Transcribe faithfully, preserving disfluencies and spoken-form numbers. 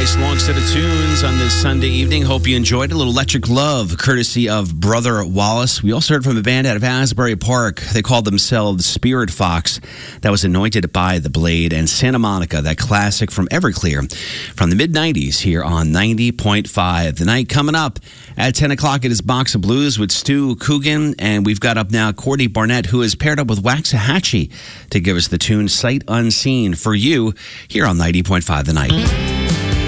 Nice long set of tunes on this Sunday evening. Hope you enjoyed a little Electric Love, courtesy of Brother Wallace. We also heard from a band out of Asbury Park. They called themselves Spirit Fox. That was Anointed by the Blade. And Santa Monica, that classic from Everclear from the mid nineties here on ninety point five. The night coming up at ten o'clock, it is Box of Blues with Stu Coogan. And we've got up now Courtney Barnett, who is paired up with Waxahachie to give us the tune Sight Unseen for you here on ninety point five The Night.